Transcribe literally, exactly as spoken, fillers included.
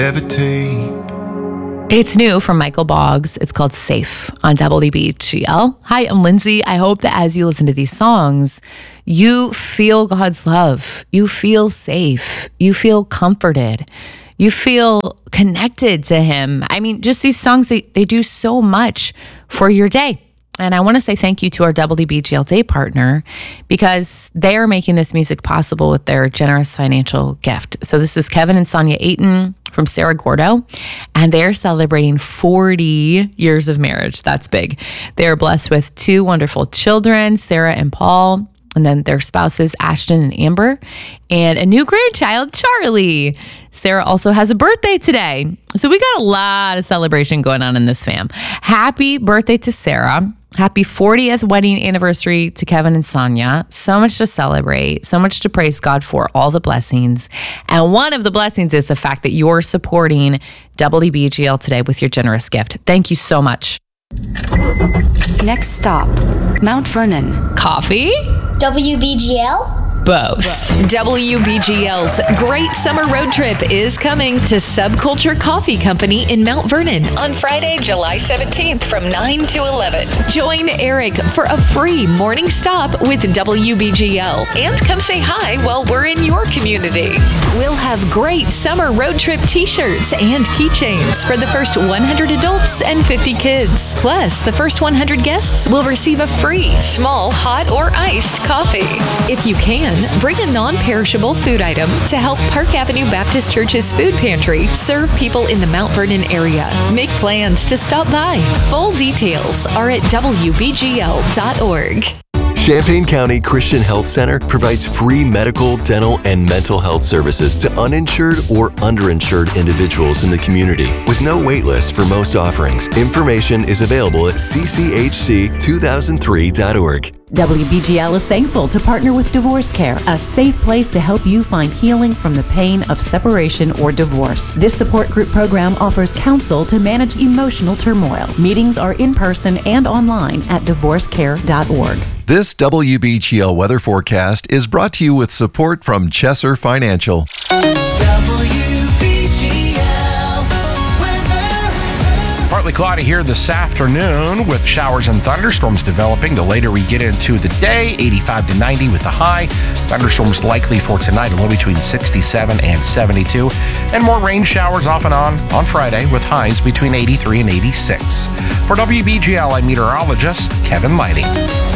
Levitate. It's new from Michael Boggs. It's called Safe on W B G L. Hi, I'm Lindsay. I hope that as you listen to these songs, you feel God's love. You feel safe. You feel comforted. You feel connected to Him. I mean, just these songs, they, they do so much for your day. And I want to say thank you to our W B G L Day partner because they are making this music possible with their generous financial gift. So this is Kevin and Sonia Ayton from Sarah Gordo, and they're celebrating forty years of marriage. That's big. They are blessed with two wonderful children, Sarah and Paul, and then their spouses, Ashton and Amber, and a new grandchild, Charlie. Sarah also has a birthday today. So we got a lot of celebration going on in this fam. Happy birthday to Sarah. Happy fortieth wedding anniversary to Kevin and Sonia. So much to celebrate, so much to praise God for, all the blessings. And one of the blessings is the fact that you're supporting W B G L today with your generous gift. Thank you so much. Next stop, Mount Vernon. Coffee? W B G L? Both. W B G L's Great Summer Road Trip is coming to Subculture Coffee Company in Mount Vernon on Friday, July seventeenth from nine to eleven. Join Eric for a free morning stop with W B G L and come say hi while we're in your community. We'll have great summer road trip t-shirts and keychains for the first one hundred adults and fifty kids. Plus, the first one hundred guests will receive a free small hot or iced coffee. If you can, bring a non-perishable food item to help Park Avenue Baptist Church's food pantry serve people in the Mount Vernon area. Make plans to stop by. Full details are at W B G L dot org. Champaign County Christian Health Center provides free medical, dental, and mental health services to uninsured or underinsured individuals in the community with no wait list for most offerings. Information is available at C C H C two thousand three dot org. W B G L is thankful to partner with Divorce Care, a safe place to help you find healing from the pain of separation or divorce. This support group program offers counsel to manage emotional turmoil. Meetings are in person and online at divorce care dot org. This W B G L weather forecast is brought to you with support from Chesser Financial. W B G L weather. Partly cloudy here this afternoon with showers and thunderstorms developing. The later we get into the day, eighty-five to ninety with the high. Thunderstorms likely for tonight, a low between sixty-seven and seventy-two. And more rain showers off and on on Friday with highs between eighty-three and eighty-six. For W B G L, I'm meteorologist Kevin Lighting.